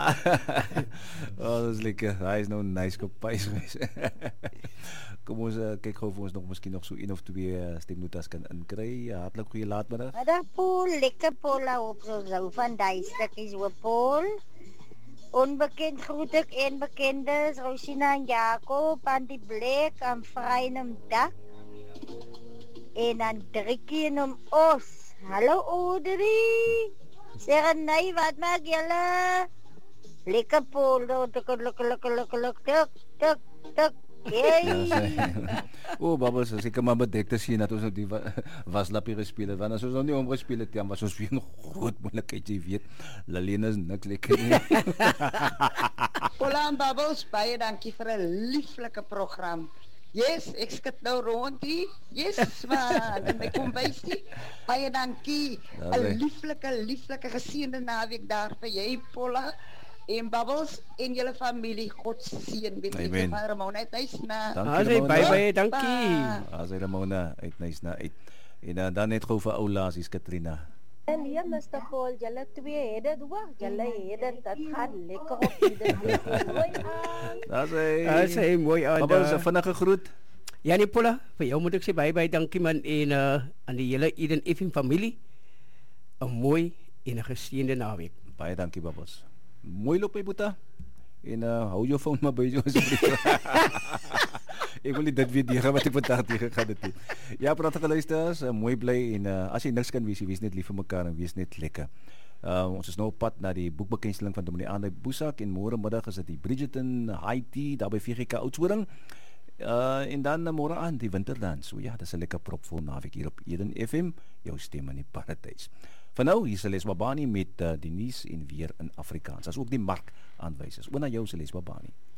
Oh, dat is lekker. Hij is nou een nice kop pijs geweest. Kom ons, kijk gewoon voor ons nog misschien nog zo 1 of 2 stemnotas kan inkry. Hartelijk goeie laatmiddag. Middag Paul, lekker Paul op zo van die stukjes hoor Paul. Onbekend groet ek en bekendes, Rosina en Jacob, aan die Blik, aan Vrynum Dak. En aan Driekie en om Os. Hallo Audrey. Zeg nee, wat maak julle? Lekker Paul, tuk, Oh, Babbels, as ek maar bedek te sien dat ons op die waslappie gespeel het. Want as ons nou nie omgespeel het, dan was ons weer nog groot moeilikheid, jy weet. Lalene is niks lekker nie. Paula en Babbels, baie dankie vir 'n lieflike program. Yes, ek skat nou rond hier. Yes, man. En ek kom bysie. Baie dankie. 'n lieflike geseënde naweek daar vir jy, Paula. En Babbels en julle familie, God seën weet jy van Ramona uit Nysna. Dankie Ramona. Bye, dankie. Asai Ramona uit Nysna uit. En dan net gou vir ou Lasies Katrina. En hier Mr. Paul, julle twee het dit hoor. Julle het dit, dat gaan lekker op ieder Asai. Asai, mooi aan. Babbels, 'n vinnige groet. Ja nee Paula, vir jou moet ek sê baie dankie man en aan die hele Eden FM familie. 'n Mooi en 'n geseënde naweek. Baie dankie Babbels. Mooi loop jy Boeta. En hou jou phone maar by jou asseblief. Ek wil nie dit weer deur wat ek vandag teë gegaan het nie. Ja, pragtige luisteraars, mooi bly en as jy niks kan wees net lief vir mekaar en wees net lekker. Ons is nou op pad na die boekbekensteling van Dominee André Boesak en môre middag is dit die Bridgerton High Tea daar by VGK Oudtshoorn. En dan môre aan die Winterdans. So ja, dis 'n lekker propvol naweek hier op Eden FM, jou stem in die paradys. Vir nou, hier is Celeste Babani met die nuus en weer in Afrikaans. As ook die mark aanwysers. Oor na jou Celeste Babani.